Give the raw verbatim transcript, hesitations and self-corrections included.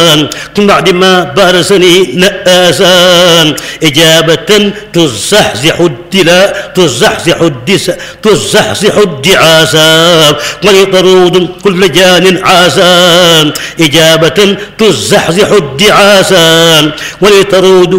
من بعد ما بارسني نآسا إجابة تزحزح الدلاء تزحزح الدس تزحزح الدعاسا ولطرود كل جان عاسا إجابة تزحزح الدعاسا ولترود